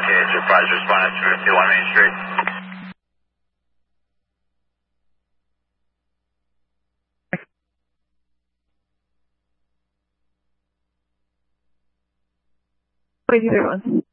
Okay, surprise responded to 51 Main Street. Wait, either one.